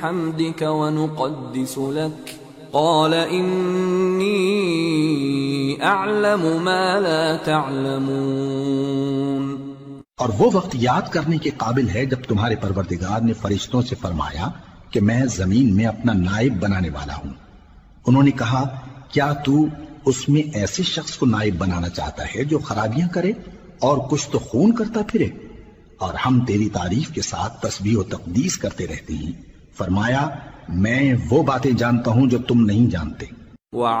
हम्दिक व नुक़द्दिसु लक क़ाल इन्नी अअलमु मा ला तअलमून। और वो वक्त याद करने के काबिल है जब तुम्हारे परवरदिगार ने फरिश्तों से फरमाया कि मैं जमीन में अपना नाइब बनाने वाला हूं। उन्होंने कहा, क्या तू उसमें ऐसे शख्स को नाइब बनाना चाहता है जो खराबियां करे और कुछ तो खून करता फिरे? और हम तेरी तारीफ के साथ तस्बीह और तकदीस करते रहते हैं। फरमाया, मैं वो बातें जानता हूं जो तुम नहीं जानते।